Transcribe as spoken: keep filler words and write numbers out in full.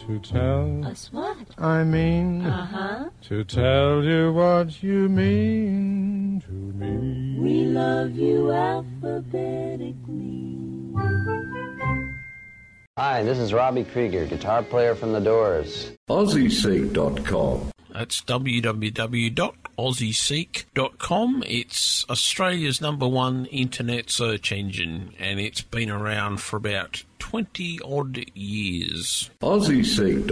to tell us what? I mean, uh-huh. to tell you what you mean to me. We love you alphabetically. Hi, this is Robbie Krieger, guitar player from The Doors. Aussie Seek dot com. That's w w w dot aussie seek dot com. It's Australia's number one internet search engine, and it's been around for about twenty odd years. Aussie Seek.